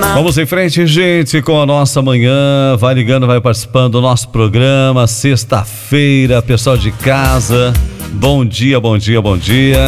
Vamos em frente, gente, com a nossa manhã. Vai ligando, vai participando do nosso programa. Sexta-feira, pessoal de casa. Bom dia, bom dia, bom dia.